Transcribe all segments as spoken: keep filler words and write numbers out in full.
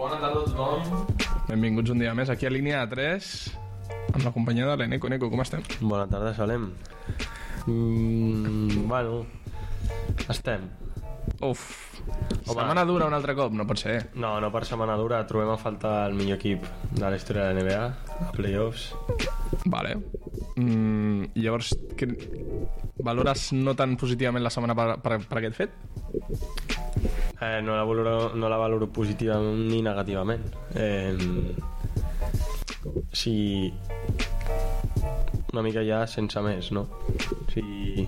Bona tarda a tothom. Benvinguts un dia més aquí a Línia de tres amb la companyia de l'Eneco. Eneco, com estem? Bona tarda, Salem. Mm, bueno, estem. Uf, Home. Setmana dura un altre cop, no pot ser. No, no per setmana dura. Trobem a faltar el millor equip de la història de la N B A, a playoffs. Vale. Mm, llavors, que... valores no tan positivament la setmana per, per, per aquest fet? Eh, no, la valoro, no la valoro positivament ni negativament. Eh, sí, una mica ja sense més, no? Sí.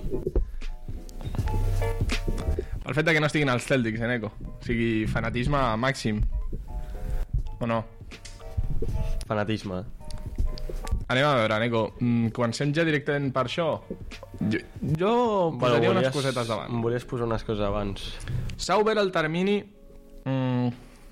El fet de que no estiguin els Celtics, eh, Neko? O sigui, fanatisme màxim. O no? Fanatisme. Anem a veure, Neko. Comencem ja directament per això. Jo, jo posaria bueno, unes cosetes davant. Em volies posar unes coses abans. S'ha obert el termini mm,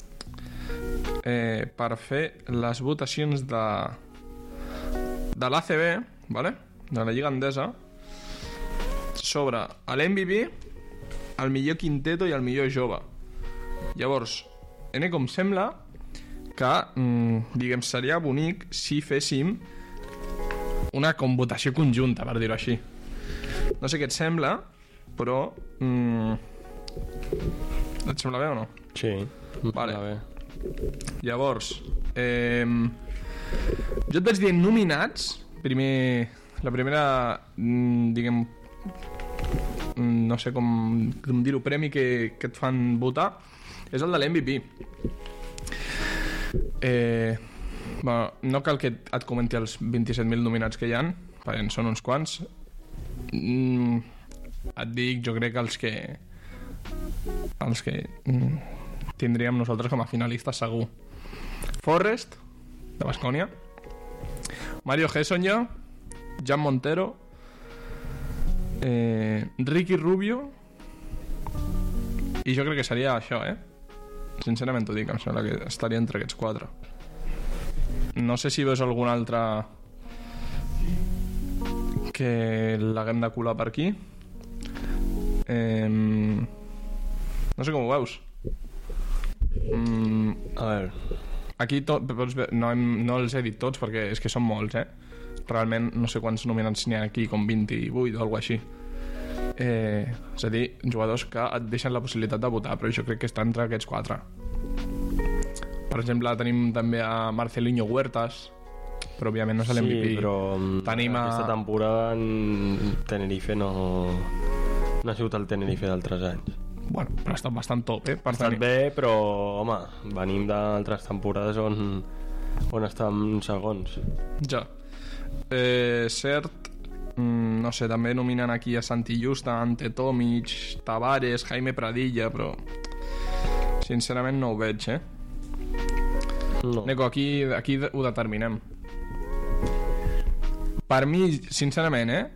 eh, per fer les votacions de de l'A C B, vale? De la Lliga Endesa, sobre l'M V P, el millor quinteto i el millor jove. Llavors, Ene, com sembla que, mm, diguem, seria bonic si féssim una com votació conjunta, per dir-ho així. No sé què et sembla, però... Mm, et sembla bé o no? Sí, vale. Bé. Llavors, eh, jo et vaig dir nominats. Primer, la primera, diguem, no sé com, com dir-ho, premi que, que et fan votar és el de l'M V P. Eh, bueno, no cal que et comenti els vint-i-set mil nominats que hi ha, perquè en són uns quants. Mm, et dic, jo crec que els que els que mm, tindríem nosaltres com a finalistes segur: Forrest, de Baskonia, Mario Hezonja, Jan Montero, eh, Ricky Rubio, i jo crec que seria això, eh? Sincerament t'ho dic, em sembla que estaria entre aquests quatre. No sé si veus algun altre que l'haguem de colar per aquí. Eh, no sé com ho veus. Mm, a veure, aquí tot, no, hem, no els he dit tots perquè és que són molts, eh? Realment no sé quants nominants n'hi ha aquí, com vint-i-vuit o alguna així. Eh, és a dir, jugadors que et deixen la possibilitat de votar, però jo crec que està entre aquests quatre. Per exemple, tenim també a Marcelinho Huertas, però òbviament no és l'M V P. Sí, però tenim a... aquesta temporada en Tenerife no, no ha sigut el Tenerife d'altres anys. Bueno, però ha estat bastant top, eh? Per ha estat tenir... bé, però, home, venim d'altres temporades on, on estàvem segons. Ja. Eh, cert, mm, no sé, també nominen aquí a Santi Justa, Ante Tomic, Tavares, Jaime Pradilla, però sincerament no ho veig, eh? No. Neko, aquí, aquí ho determinem. Per mi, sincerament, eh?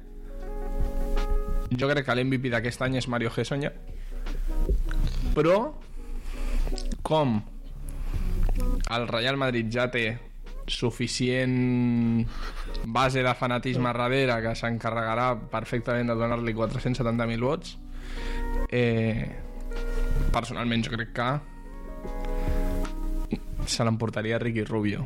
Jo crec que l'M V P d'aquest any és Mario Hezonja. Però, com el Real Madrid ja té suficient base de fanatisme darrere que s'encarregarà perfectament de donar-li quatre-cents setanta mil vots, eh, personalment jo crec que se l'emportaria Ricky Rubio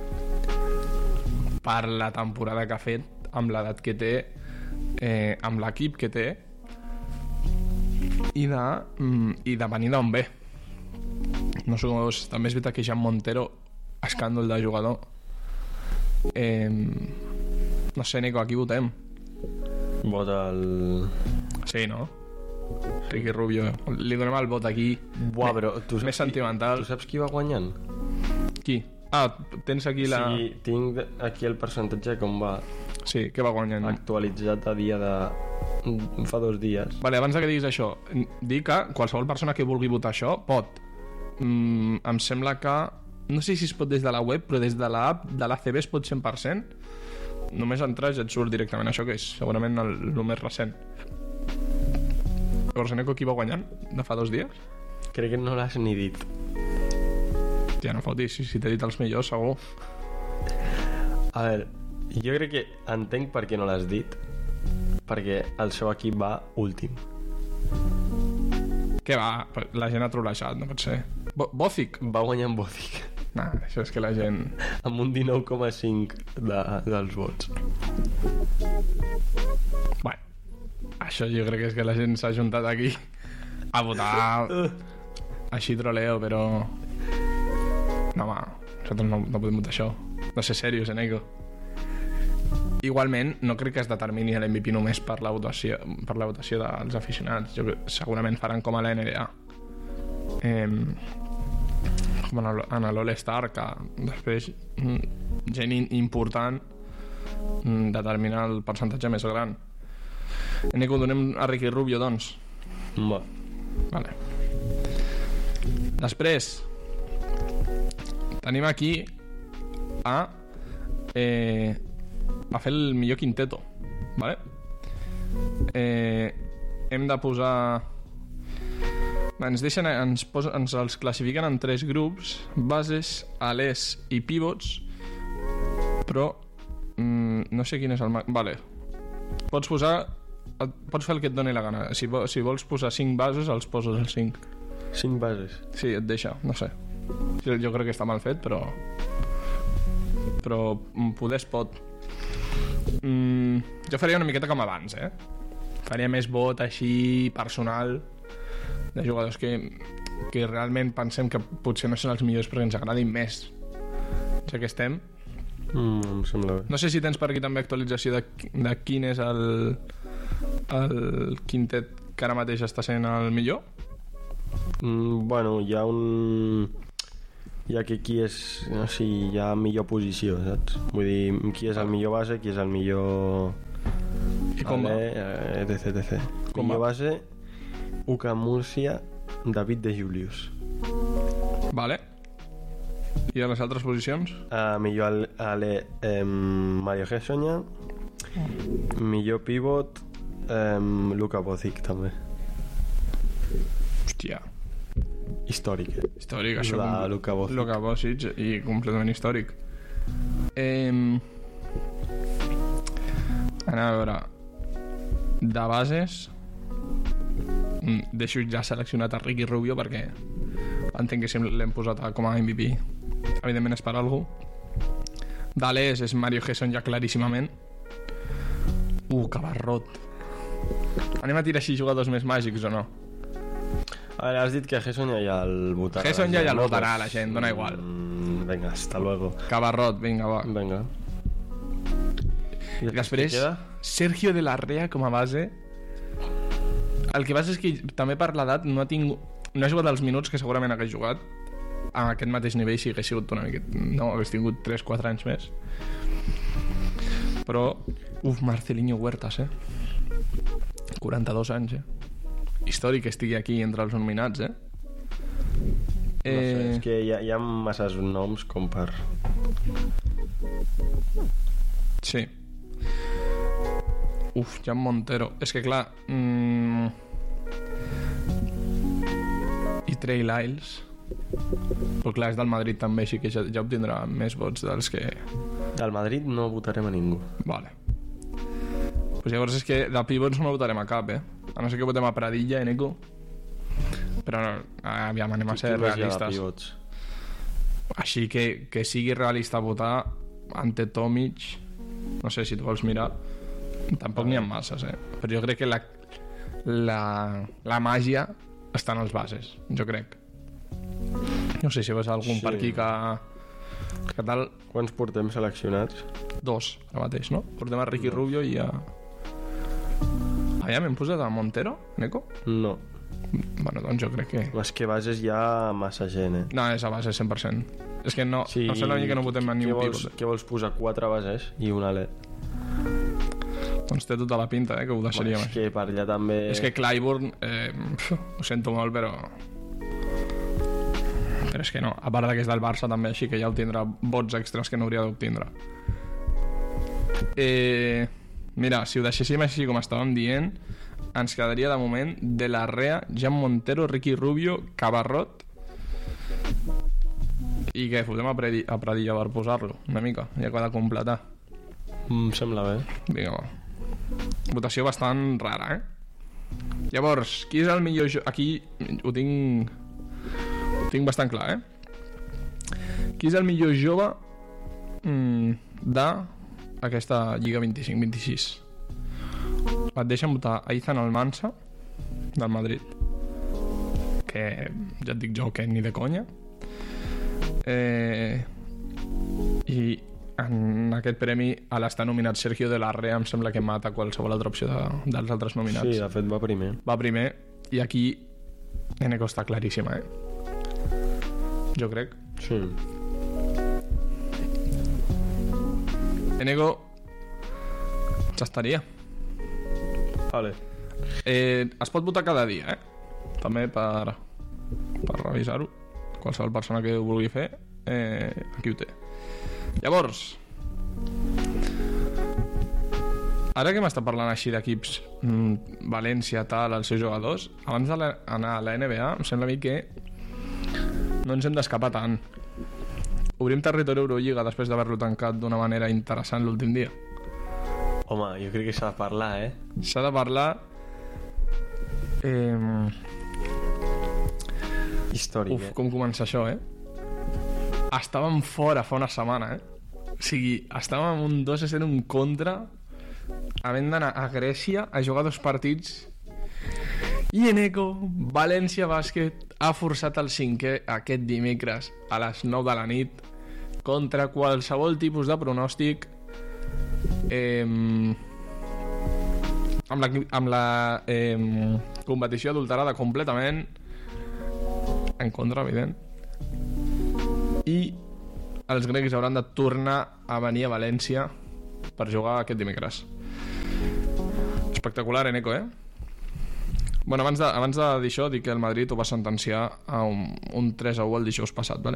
per la temporada que ha fet, amb l'edat que té, eh, amb l'equip que té i de, mm, i de venir d'on ve. No sé com veus. També és veritat que Jan Montero, escàndol de jugador. eh, no sé, Nico, aquí votem. Vota el... Sí, no? Ricky Rubio, li donem el vot aquí. Buah, però tu saps més sentimental. Qui, tu saps qui va guanyant? Qui? Ah, tens aquí la... Sí, tinc aquí el percentatge com va. Sí, que va guanyant. Actualitzat a dia de... fa dos dies. Vale, abans de que diguis això, dir que qualsevol persona que vulgui votar això pot. Mm, em sembla que... No sé si es pot des de la web, però des de l'app de l'A C B es pot cent per cent. Només entrar ja et surt directament això, que és segurament el, el més recent. Llavors, Eneco, qui va guanyant de fa dos dies? Crec que no l'has ni dit. Ja no fotis, si, si t'he dit els millors, segur. A veure, jo crec que entenc per què no l'has dit, perquè el seu equip va últim. Què va? La gent ha trolejat, no pot ser. Bo Bocic? Va guanyar en Bocic. Nah, això és que la gent... Amb un dinou coma cinc de, dels vots. Bueno, això jo crec que és que la gent s'ha juntat aquí a votar així troleo, però... No, home, nosaltres no, no podem votar això. No sé serios, eh, Nico? Igualment, no crec que es determini l'M V P només per la votació, per la votació dels aficionats. Jo, segurament faran com a la N B A. Eh, com en l'All-Star, que després gent important determina el percentatge més gran. Nico, donem a Ricky Rubio, doncs. Va. Vale. Després tenim aquí a eh, a fer el millor quinteto, vale? Eh, hem de posar... Ens deixen, ens, posa, ens els classifiquen en tres grups: bases, alers i pivots, però mm, no sé quin és el... Vale. Pots posar... Pots fer el que et doni la gana. Si, vo, si vols posar cinc bases, els poses els cinc. Cinc bases? Sí, et deixa, no sé. Jo, jo crec que està mal fet, però... Però poder es pot. Mm, jo faria una miqueta com abans, eh? Faria més vot així personal de jugadors que, que realment pensem que potser no són els millors però que ens agradin més, ja que estem. Mm, em sembla bé. No sé si tens per aquí també actualització de, de quin és el, el quintet que ara mateix està sent el millor. Mm, bueno, hi ha un... Hi ha que qui és... No sé, hi ha millor posició, saps? Vull dir, qui és el millor base, qui és el millor... I com va? etc, etc. Com millor va? base, Uca Murcia, David de Julius. Vale. I a les altres posicions? Uh, millor ale, ale eh, Mario Hessonia. Millor pivot, eh, Luka Bocic, també. Hòstia. Històric, eh? Històric, això. La com... Luka Bocic. Luka Bocic, i completament històric. Eh... Anem a veure. De bases, deixo ja seleccionat a Ricky Rubio perquè entenc que si l'hem posat com a M V P evidentment és per algú. D'Ales és Mario Gesson ja claríssimament. Uh, Cabarrot. Anem a tirar així jugadors més màgics o no? A veure, has dit que Gesson ja el votarà. Gesson ja ja el no? votarà la gent, dona igual. Mm, venga, hasta luego. Cabarrot, vinga, va. Venga. I després, Sergio de la Rea com a base. El que passa és que també per l'edat no ha tingut, no ha jugat els minuts que segurament hagués jugat a aquest mateix nivell si hagués sigut una miqueta, no, hagués tingut tres quatre anys més. Però, uf, Marcelinho Huertas, eh? quaranta-dos anys, eh? Històric que estigui aquí entre els nominats, eh? No sé, eh... és que hi ha, hi ha masses noms com per... Sí. Uf, Jan Montero. És que clar... Mm... I Trey Lyles. Però clar, és del Madrid també, així que ja, ja obtindrà més vots dels que... Del Madrid no votarem a ningú. Vale. Pues llavors és que de pivots no votarem a cap, eh? A no ser que votem a Pradilla i Nico. Però no, aviam, anem a ser realistes. Així que, que sigui realista votar ante Tomic. No sé si tu vols mirar. Tampoc n'hi ha masses, eh? Però jo crec que la, la, la màgia està en els bases, jo crec. No sé si veus algun Sí. per aquí que... que tal... Quants portem seleccionats? Dos, ara mateix, no? Portem a Ricky Rubio i a... Aviam, hem posat a Montero, Neko? No. Bueno, doncs jo crec que... És que bases hi ha massa gent, eh? No, és a base cent per cent. És que no, sí, no sé ni que no votem a ni què un vols, pivot. què vols posar? Quatre bases i un ale. Doncs té tota la pinta, eh, que ho deixaríem És així. que per allà també... És que Clyburn, eh, pf, ho sento molt, però... Però és que no, a part que és del Barça també, així que ja obtindrà vots extras que no hauria d'obtindre. Eh, mira, si ho deixéssim així com estàvem dient, ens quedaria de moment De la Rea, Jan Montero, Ricky Rubio, Cabarrot i que fotem a, Predi, a Pradilla per posar-lo una mica, ja que ha de completar. Em sembla bé. Vinga, va. Votació bastant rara, eh? Llavors, qui és el millor... Jo... Aquí ho tinc tinc bastant clar, eh? Qui és el millor jove mm, d'aquesta Lliga vint-i-cinc vint-i-sis? Et deixen votar Aizan Almansa, del Madrid, que ja et dic jo que ni de conya. Eh, I en aquest premi a l'estar nominat Sergio de la Rea em sembla que mata qualsevol altra opció de, dels altres nominats. Sí, de fet va primer. Va primer, i aquí Eneco està claríssima, eh? Jo crec. Sí. Eneco s'estaria. Vale. Eh, es pot votar cada dia, eh? També per, per revisar-ho. Qualsevol persona que ho vulgui fer, eh, aquí ho té. Llavors, ara que m'està parlant així d'equips, mmm, València, tal, els seus jugadors, abans d'anar a la N B A, em sembla a mi que no ens hem d'escapar tant. Obrim territori Eurolliga després d'haver-lo tancat d'una manera interessant l'últim dia. Home, jo crec que s'ha de parlar, eh? S'ha de parlar... Eh... Històric, Uf, eh? com comença això, eh? Estàvem fora fa una setmana, eh? O sigui, estàvem amb un dos a zero en contra, havent d'anar a Grècia a jugar dos partits, i Eneco, València Bàsquet, ha forçat el cinquè aquest dimecres a les nou de la nit contra qualsevol tipus de pronòstic, eh, amb la, amb la eh, competició adulterada completament en contra, evident, i els grecs hauran de tornar a venir a València per jugar aquest dimecres. Espectacular, Eneco, eh? Bueno, abans de, abans de dir això, dic que el Madrid ho va sentenciar a un, un tres a u el dijous passat, vale?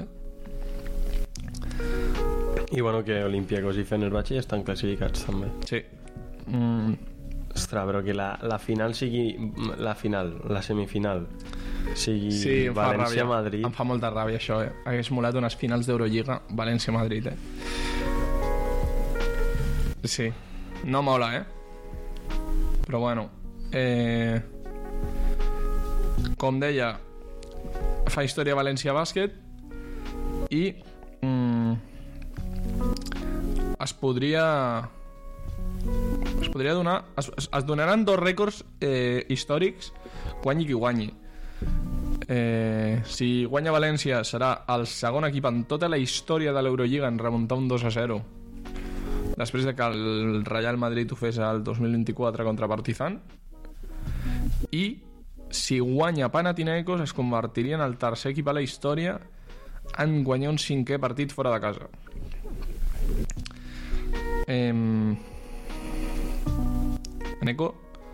I bueno, que Olympiacos i Fenerbahçe estan classificats també. Sí. Mm. Ostres, però que la, la final sigui... La final, la semifinal sigui Sí, em fa ràbia. València-Madrid. Em fa molta ràbia això, eh? Hagués molat unes finals d'Eurolliga València-Madrid, eh? Sí. No mola, eh? Però bueno. Eh... Com deia, fa història València Bàsquet i mm, es podria es podria donar es, es donaran dos rècords eh, històrics, guanyi qui guanyi. Eh, si guanya València serà el segon equip en tota la història de l'Eurolliga en remuntar un dos a zero després de que el Real Madrid ho fes el dos mil vint-i-quatre contra Partizan, i si guanya Panathinaikos es convertiria en el tercer equip a la història en guanyar un cinquè partit fora de casa. eh, Eneco,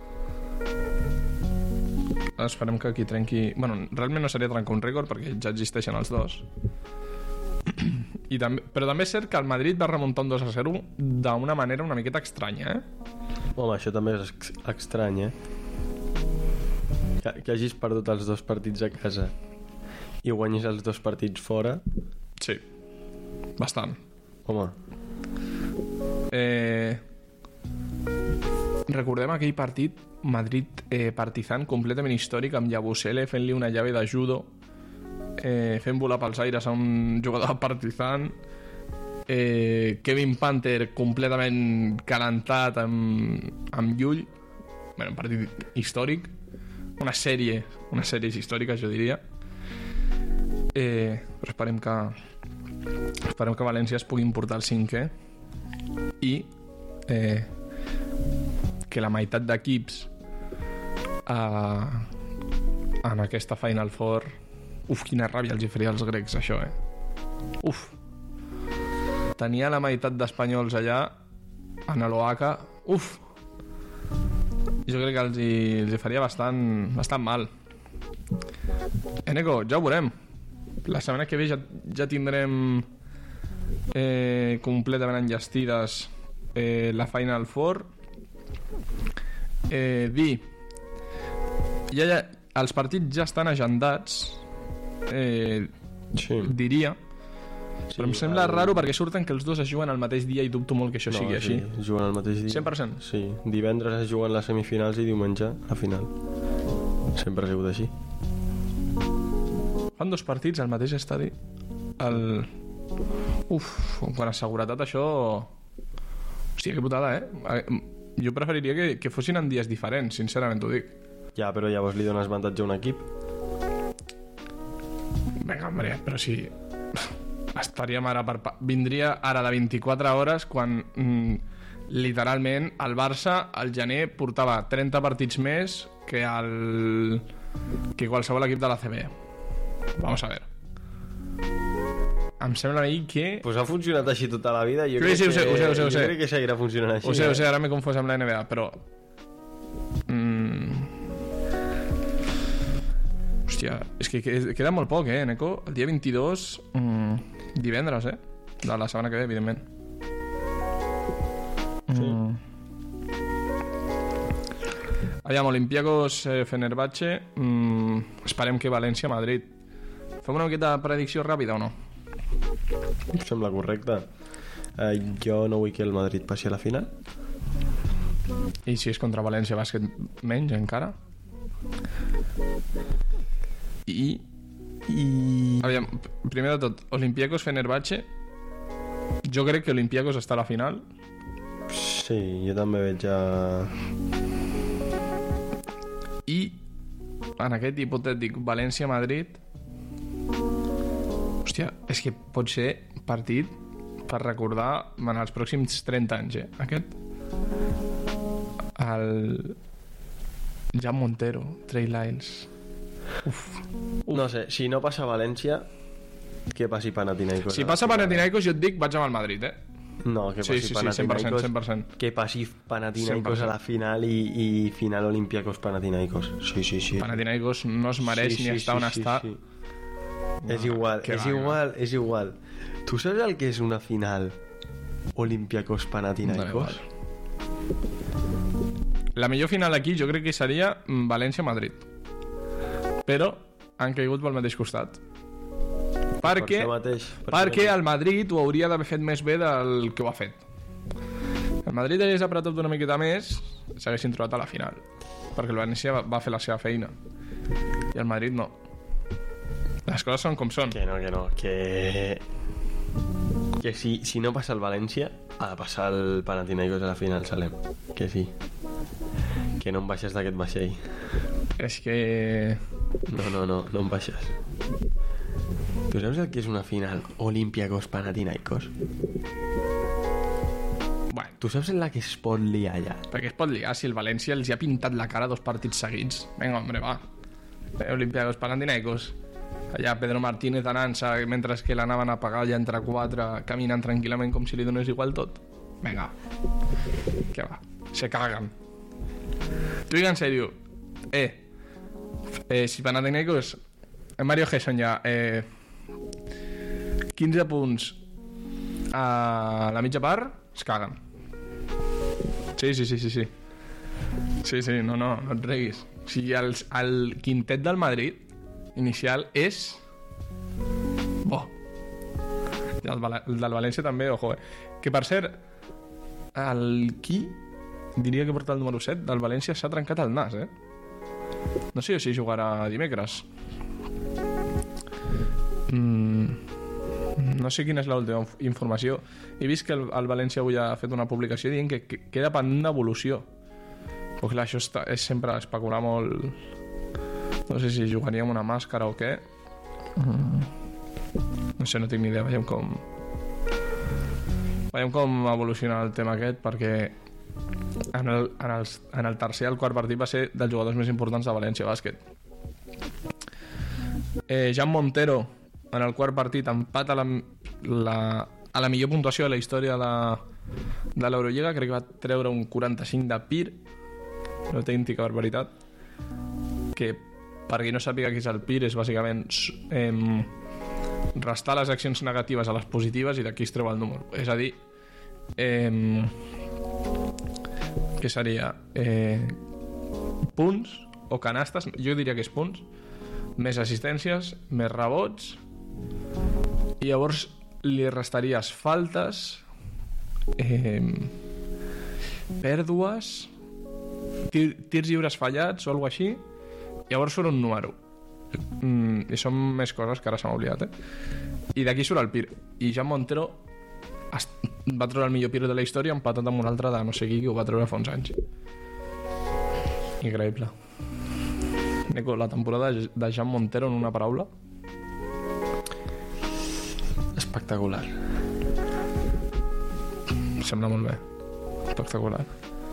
esperem que aquí trenqui... Bueno, realment no seria trencar un rècord perquè ja existeixen els dos. I també, però també és cert que el Madrid va remuntar un dos a zero d'una manera una miqueta estranya, eh? Home, això també és ex estrany, eh? Que, que hagis perdut els dos partits a casa i guanyis els dos partits fora. Sí, bastant. Home, Eh... Recordem aquell partit Madrid-Partizan eh, completament històric, amb Yabusele fent-li una llave de judo, eh, fent volar pels aires a un jugador de Partizan, eh, Kevin Panther completament calentat amb, amb Llull. Bueno, un partit històric, una sèrie una sèrie històrica, jo diria. Eh, però esperem que esperem que València es pugui importar el cinquè i eh, que la meitat d'equips eh, en aquesta Final Four, uf, quina ràbia els hi faria als grecs això, eh? Uf, tenia la meitat d'espanyols allà en l'Oaca, uf, jo crec que els hi, els hi faria bastant, bastant mal. Eneco, ja ho veurem. La setmana que ve ja, ja tindrem eh, completament enllestides eh, la Final Four. Eh, dir ja, ja, els partits ja estan agendats, eh, sí. diria, Sí, però em sembla el... raro perquè surten que els dos es juguen al mateix dia i dubto molt que això no, sigui sí, així. juguen al mateix dia. cent per cent? Sí, divendres es juguen les semifinals i diumenge la final. Sempre ha sigut així. Fan dos partits al mateix estadi. El... Uf, quan a seguretat això... Hòstia, que putada, eh? Jo preferiria que, que fossin en dies diferents, sincerament t'ho dic. Ja, però llavors li dones avantatge a un equip. Vinga, hombre, però si... Estaríem ara per... Vindria ara de vint-i-quatre hores quan mm, literalment el Barça al gener portava trenta partits més que el... que qualsevol equip de l'A C B. Vamos a ver. Em sembla a mi que... Pues ha funcionat així tota la vida. Jo, sí, crec, sí, ho sé, que, ho sé, ho sé, ho jo sé. crec que seguirà funcionant així. Ho sé, eh? ho sé, ara m'he confós amb la N B A, però... Mm... Hòstia, és que queda molt poc, eh, Neko? El dia vint-i-dos, mm, divendres, eh? De la setmana que ve, evidentment. Sí. Mm. Aviam, Olympiacos, eh, Fenerbahce, mm, esperem que València-Madrid. Fem una miqueta de predicció ràpida o no? Em sembla correcte. Eh, jo no vull que el Madrid passi a la final. I si és contra València Bàsquet menys encara? I... I... Aviam, primer de tot, Olympiacos Fenerbahce. Jo crec que Olympiacos està a la final. Sí, jo també veig a... I en aquest hipotètic València-Madrid, hòstia, és que pot ser partit per recordar en els pròxims trenta anys, eh? Aquest el Jan Montero, Trey Lyles. Uf. Uf. No sé, si no passa a València, que passi Panathinaikos. Si passa Panathinaikos, jo et dic, vaig amb el Madrid, eh? No, que passi Sí, sí, sí, cent per cent, Panathinaikos. cent per cent. Que passi Panathinaikos cent per cent. a la final i, i final Olympiacos Panathinaikos. Sí, sí, sí. Panathinaikos no es mereix Sí, ni sí, estar sí, on sí, està. sí. És igual, que és va, igual, és igual. Tu saps el que és una final Olympiacos Panathinaikos? La millor final aquí jo crec que seria mm, València-Madrid. Però han caigut pel mateix costat. Perquè, això mateix, per perquè això el Madrid ho hauria d'haver fet més bé del que ho ha fet. El Madrid hagués apretat una miqueta més, s'haguessin trobat a la final. Perquè el València va, va fer la seva feina. I el Madrid no. Les coses són com són. Que no, que no, que... Que si, si no passa el València, ha de passar el Panathinaikos a la final, Salem. Que sí. Que no em baixes d'aquest vaixell. És que... No, no, no, no em baixes. Tu saps el que és una final Olympiacos Panathinaikos? Bueno, Tu saps en la que es pot liar allà? perquè es pot liar si el València els hi ha pintat la cara dos partits seguits. Vinga, hombre, va. Olympiacos Panathinaikos. Allà Pedro Martínez anant-se mentre que l'anaven a pagar allà entre quatre, caminant tranquil·lament com si li donés igual tot. Vinga. Què va? Se caguen. T'ho dic en sèrio. Eh, eh si Panathinaikos... Eh, Mario Gesson ja... Eh, quinze punts a la mitja part, es caguen. Sí, sí, sí, sí, sí. Sí, sí, no, no, no et reguis. O sigui, el, el quintet del Madrid inicial és... Bo. I el, Val el del València també, ojo, eh. Que per cert, el qui diria que porta el número set del València s'ha trencat el nas, eh? No sé si jugarà dimecres. Mm, no sé quina és l'última informació. He vist que el, el València avui ha fet una publicació dient que, que queda pendent d'evolució. Però clar, això està, és sempre especular molt. No sé si jugaria amb una màscara o què. Mm. No sé, no tinc ni idea. Veiem com... Veiem com evoluciona el tema aquest, perquè en el, en, els, en el tercer i el quart partit va ser dels jugadors més importants de València Bàsquet. Eh, Jan Montero en el quart partit empata la, la, a la millor puntuació de la història de, de l'Eurolliga. Crec que va treure un quaranta-cinc de P I R, una autèntica barbaritat, que per qui no sàpiga què és el P I R és bàsicament eh, restar les accions negatives a les positives i d'aquí es treu el número. És a dir, eh, què seria eh, punts o canastes, jo diria que és punts, més assistències, més rebots, i llavors li restaries faltes, eh, pèrdues, tir, tirs lliures fallats o alguna així. Llavors surt un número. mm, i són més coses que ara se m'ha oblidat, eh? I d'aquí surt el Pir. I Jan Montero va treure el millor Pir de la història empatat amb un altre de no sé qui que ho va treure fa uns anys. Increïble. Nico, la temporada de Jan Montero en una paraula? Espectacular. Em sembla molt bé. Espectacular.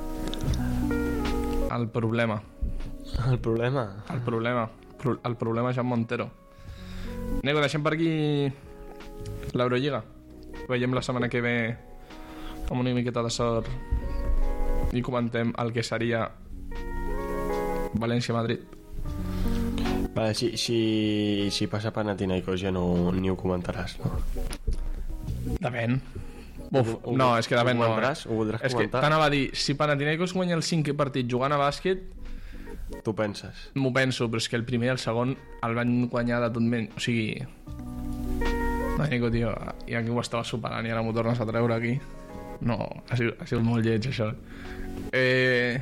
El problema. El problema? El problema. El problema Jan Montero. Nico, deixem per aquí l'Eurolliga. Veiem la setmana que ve amb una miqueta de sort i comentem el que seria València-Madrid. Vale, si, si, si passa Panathinaikos ja no, ni ho comentaràs, no? Depèn. Uf, ho, no, és que depèn. Ho voldràs? No. Ho voldràs és comentar? Que t'anava a dir, si Panathinaikos guanya el cinquè partit jugant a bàsquet, tu penses? m'ho penso, però és que el primer i el segon el van guanyar de tot menys. O sigui... No, Nico, tio, i aquí ho estava superant i ara m'ho tornes a treure aquí. No, ha sigut, ha sigut molt lleig, això. Eh...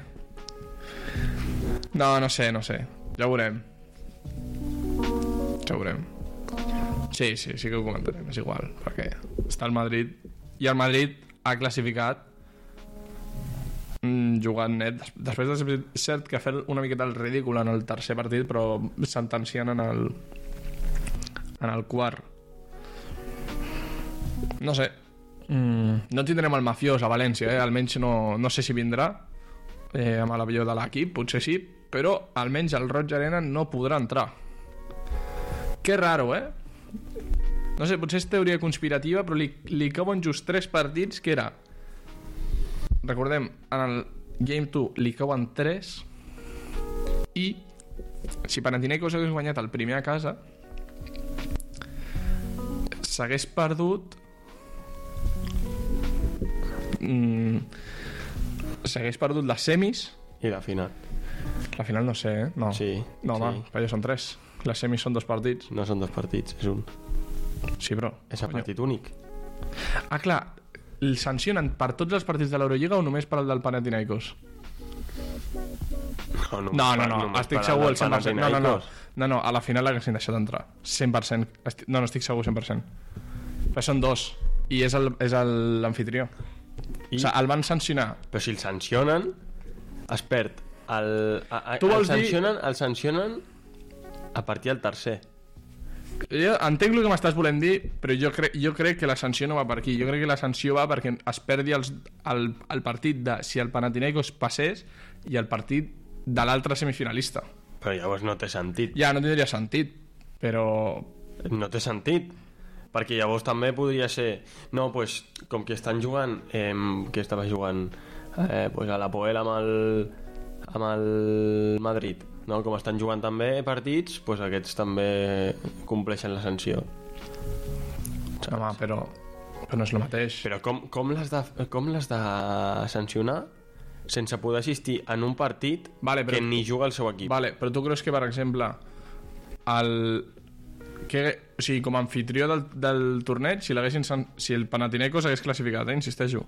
No, no sé, no sé. Ja ho veurem. Ja ho veurem. Sí, sí, sí que ho comentarem, és igual, perquè està el Madrid i el Madrid ha classificat mm, jugant net. Després de ser cert que ha fet una miqueta el ridícul en el tercer partit, però sentenciant en el en el quart. No sé. Mm, no tindrem el mafiós a València, eh? Almenys no, no sé si vindrà eh, amb l'avió de l'equip, potser sí, però almenys el Roig Arena no podrà entrar. Que raro, eh? No sé, potser és teoria conspirativa, però li, li cauen just tres partits, que era... Recordem, en el Game dos li cauen tres, i si Panathinaikos hagués guanyat el primer a casa, s'hagués perdut... Mm, s'hagués perdut les semis. I la final? La final no sé, eh? No, sí, no home, sí. perquè són tres. Les semis són dos partits. No són dos partits, és un. Sí, però... És a partit únic. Ah, clar, el sancionen per tots els partits de l'Eurolliga o només per al del Panathinaikos? No, no, no, no, no, no estic segur el cent per cent. No, no, no, no, no, a la final l'haguessin deixat entrar. cent per cent. Estic... No, no estic segur cent per cent. Però són dos. I és l'anfitrió. I... O sigui, el van sancionar. Però si el sancionen, es perd. El, a, a, tu el, vols sancionen, dir... el sancionen a partir del tercer. Jo entenc el que m'estàs volent dir, però jo, cre jo crec que la sanció no va per aquí. Jo crec que la sanció va perquè es perdi els, el, el partit de si el Panathinaikos passés i el partit de l'altre semifinalista. Però llavors no té sentit. Ja, no tindria sentit, però... No té sentit, perquè llavors també podria ser... No, pues, com que estan jugant... Eh, que estava jugant eh, pues a la Poel amb el, amb el Madrid... No? Com estan jugant també partits, doncs aquests també compleixen la sanció. Home, però, però no és el mateix. Però com, com l'has de, com l'has de sancionar sense poder assistir en un partit vale, però, que ni juga el seu equip? Vale, però tu creus que, per exemple, el, que, o sigui, com a anfitrió del, del torneig, si, si el Panathinaikos hagués classificat, eh, insisteixo,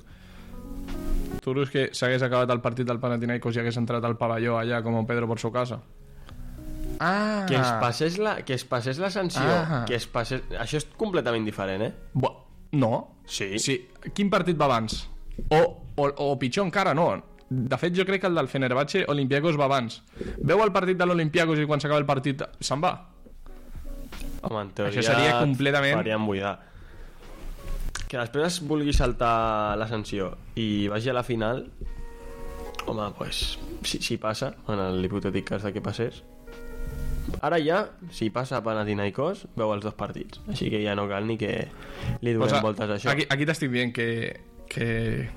tu creus que s'hagués acabat el partit del Panathinaikos i hagués entrat al pavelló allà com a Pedro por su casa? Ah! Que es passés la, que es passés la sanció, ah. que es passés... Això és completament diferent, eh? Bo, no. Sí. sí. Quin partit va abans? O, o, o pitjor encara, no. De fet, jo crec que el del Fenerbahce Olympiacos va abans. Veu el partit de l'Olympiacos i quan s'acaba el partit se'n va? Home, en teoria... Això seria completament... Farien buidar. Que després es vulgui saltar la sanció i vagi a la final, home, pues, si, si passa, en l'hipotètic cas de que passés, ara ja, si passa a Panathinaikos, veu els dos partits, així que ja no cal ni que li donem pues, voltes a això. Aquí, aquí t'estic dient que... que...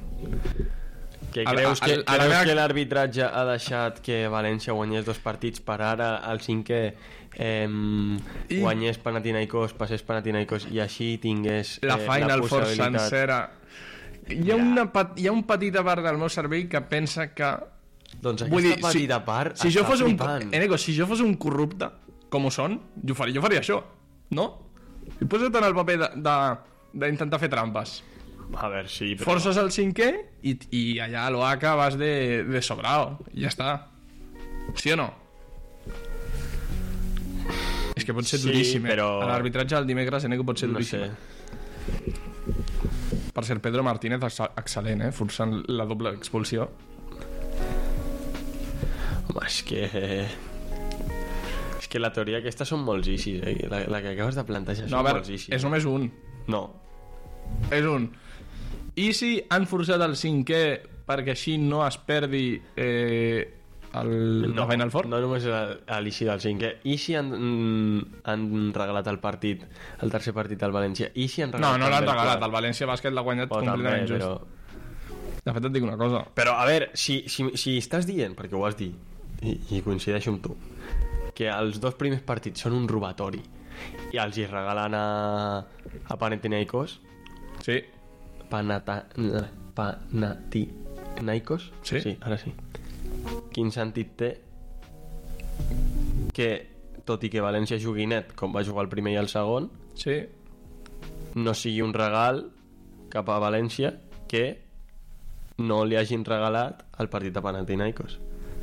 Que creus que, a, a, a creus meva... que l'arbitratge ha deixat que València guanyés dos partits per ara el cinquè eh, I... guanyés Panathinaikos, passés Panathinaikos i així tingués eh, la Final la Four sencera. Hi ha, una, hi ha un petita part del meu cervell que pensa que... Doncs aquesta dir, petita si, part si jo fos un, Eneco, si jo fos un corrupte, com ho són, jo faria, jo faria això, no? I posa't en el paper d'intentar fer trampes. A veure, sí, però... Forces el cinquè i, i allà a l'O-A-C A vas de, de sobrao i ja està. Sí o no? És que pot ser Sí, duríssim, eh? però... L'arbitratge del dimecres en que pot ser No duríssim. sé. Per cert, Pedro Martínez excel·lent, eh? Forçant la doble expulsió. Home, és que... És que la teoria aquesta són molts icis, eh? La, la que acabes de plantejar No, són a veure, molts icis. és només un. No. És un. I si han forçat el cinquè perquè així no es perdi eh, el No, la Final Four? no només a l'Ixi del cinquè. I si han, mm, han regalat el partit, el tercer partit al València? I si han No, regalat no l'han també el regalat. quart? El València Bàsquet l'ha guanyat O completament també, just. però... De fet, et dic una cosa. Però, a veure, si, si, si estàs dient, perquè ho has dit, i, i coincideixo amb tu, que els dos primers partits són un robatori i els hi regalen a, a Panathinaikos, Sí. Panata, Panathinaikos? Sí. Sí, ara sí. Quin sentit té que, tot i que València jugui net, com va jugar el primer i el segon, Sí. no sigui un regal cap a València que no li hagin regalat el partit a Panathinaikos?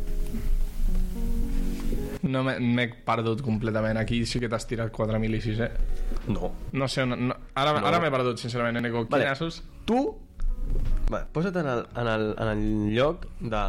No m'he m'he perdut completament. Aquí sí que t'has tirat quatre mil i sis, eh? No. No sé on... No. Ara, No. ara m'he perdut, sincerament, Eneco. Vale. Quinassos? Tu, va, posa't en el, en el, en el lloc de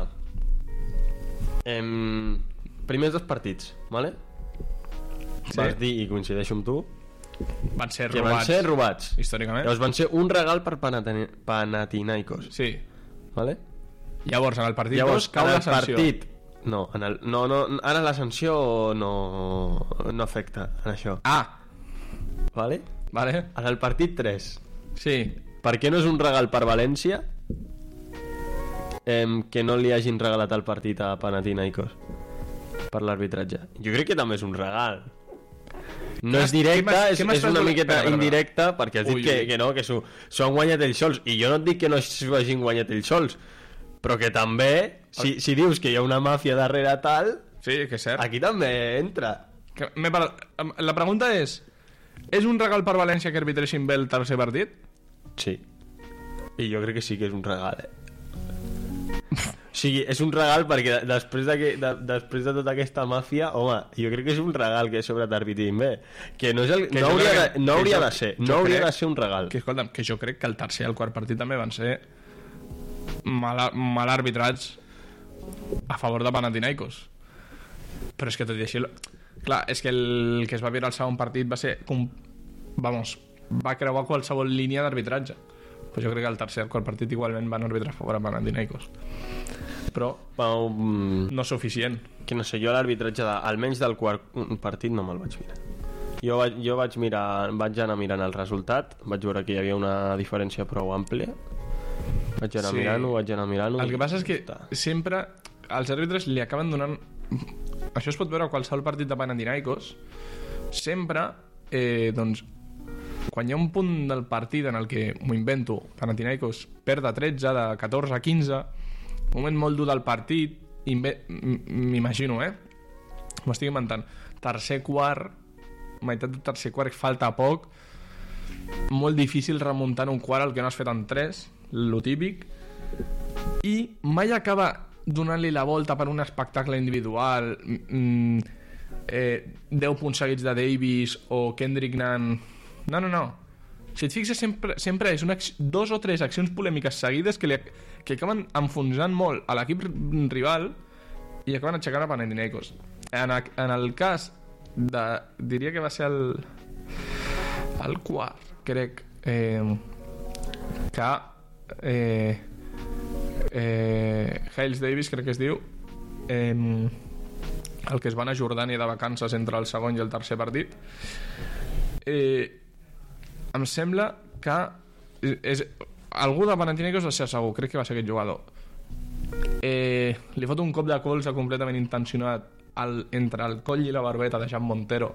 em, primers dos partits, vale? Sí. Vas dir, i coincideixo amb tu, Van ser que robats. van ser robats. Històricament. Llavors van ser un regal per Panathina- Panathinaikos, Sí. vale? Llavors, en el partit Llavors, dos cau en la el sanció. partit... No, en el, no, no, ara la sanció no, no afecta en això, Ah, vale? vale. En el partit tres, Sí. per què no és un regal per València em, que no li hagin regalat el partit a Panathinaikos per l'arbitratge? Jo crec que també és un regal. No Què és m'has- directe, què m'has- és, què m'estàs és una volent- miqueta Espera, espera, indirecta, perquè has dit Ui, que, ui. que no, que s'ho s'ho han guanyat ells sols. I jo no et dic que no s'ho hagin guanyat ells sols, però que també, si, si dius que hi ha una màfia darrere tal, Sí, que és cert. aquí també entra. Que m'he perdut. La pregunta és... És un regal per València que arbitressin bé el tercer partit? Sí. I jo crec que sí que és un regal, eh? O sigui, és un regal perquè de- després de, que, de, després de tota aquesta màfia, home, jo crec que és un regal que sobre t'arbitrin bé. Que no, és el, Que no jo hauria, crec de, que- no que hauria jo- de ser, jo no hauria crec de ser un regal. Que, escolta'm, que jo crec que el tercer i el quart partit també van ser mal, mal arbitrats a favor de Panathinaikos. Però és que tot i així... Clar, és que el que es va veure al segon partit va ser... Com... Vamos, va creuar qualsevol línia d'arbitratge. Però jo crec que el tercer i el quart partit igualment van arbitrar a favor de Panathinaikos. Però Però, mm, no suficient. que no sé, jo l'arbitratge de, almenys del quart partit no me'l vaig mirar. Jo vaig, jo vaig mirar, vaig anar mirant el resultat, vaig veure que hi havia una diferència prou àmplia. Vaig anar Sí. mirant-ho, vaig anar mirant-ho. El que passa és que Està. sempre els àrbitres li acaben donant... Això es pot veure a qualsevol partit de Panathinaikos. Sempre, eh, doncs, quan hi ha un punt del partit en el que, m'ho invento, Panathinaikos perd de tretze, de catorze a quinze, un moment molt dur del partit, inve- m- m'imagino, eh? M'ho estic inventant. Tercer quart, meitat del tercer quart, falta poc, molt difícil remuntar en un quart el que no has fet en tres, lo típic, i mai acaba donant-li la volta per un espectacle individual, mm, eh, deu punts seguits de Davis o Kendrick Nunn. No, no, no. Si et fixes, sempre, sempre és una, ac- dos o tres accions polèmiques seguides que, li, que acaben enfonsant molt a l'equip rival i acaben aixecant a Panathinaikos. En, a- en el cas de... diria que va ser el el quart, crec, eh, que eh, eh, Hales Davis, crec que es diu, eh, el que es van a Jordània de vacances entre el segon i el tercer partit, eh, em sembla que és, algú de Panathinaikos va ser segur, crec que va ser aquest jugador, eh, li fot un cop de colze completament intencionat al, entre el coll i la barbeta de Jean Montero,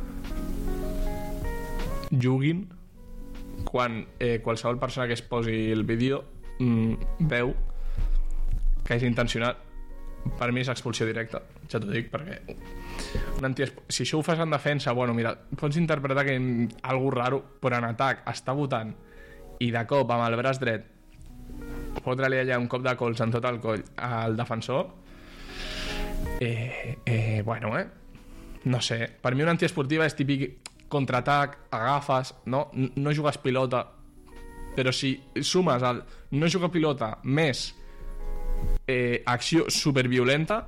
juguin, quan eh, qualsevol persona que es posi el vídeo mm, veu que és intencionat. Per mi és expulsió directa, ja t'ho dic, perquè un anti si això ho fas en defensa, bueno, mira, pots interpretar que algú raro, però en atac està votant i de cop amb el braç dret fotre-li allà un cop de colze en tot el coll al defensor, eh, eh, bueno, eh no sé, per mi una antiesportiva és típic contraatac, agafes, no? No jugues pilota, però si sumes el no jugar pilota més eh, acció superviolenta,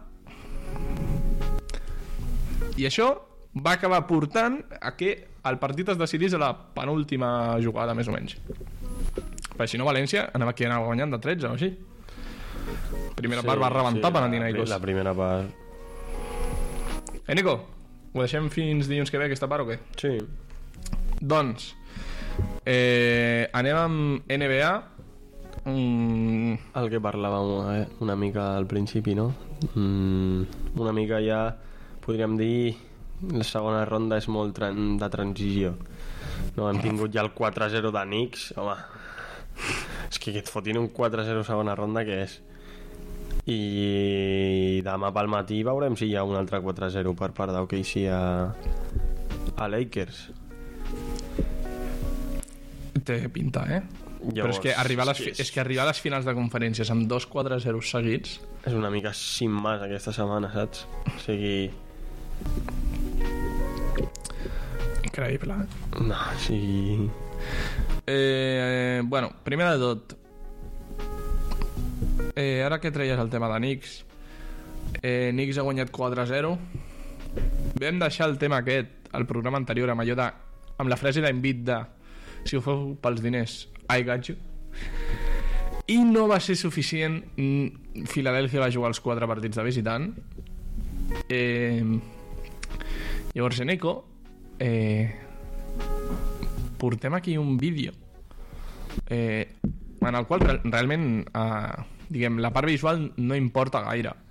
i això va acabar portant a que el partit es decidís a la penúltima jugada, més o menys. Perquè si no, València anava aquí anava guanyant de tretze o així. Primera sí, part va rebentar sí, Panathinaikos. La primera part. Eh, Nico? Ho deixem fins dilluns que ve, aquesta part, o què? Sí. Doncs, eh, anem amb N B A. Mm. El que parlàvem una, una mica al principi, no? Mm, una mica ja, podríem dir, la segona ronda és molt tran de transició. No, hem tingut ja el quatre a zero de Knicks, home. És que et fotin un quatre a zero segona ronda, què és? I demà pel matí veurem si hi ha un altre quatre a zero per part d'O K C a, a Lakers. Té pinta, eh? Llavors, però és que, arribar a les, és... és que arribar a les finals de conferències amb dos quatre a zero seguits és una mica sin más aquesta setmana, saps? O sigui... increïble, eh? No, o sigui... Eh, bueno, primer de tot, eh, ara que treies el tema de Knicks, eh, Knicks ha guanyat quatre a zero. Vam deixar el tema aquest al programa anterior amb allò de, amb la frase d'Embiid de si ho feu pels diners, I got you, i no va ser suficient. Filadèlfia va jugar els quatre partits de visitant. eh, llavors Eneco eh, portem aquí un vídeo eh, en el qual re realment eh, diguem, la part visual no importa gaire,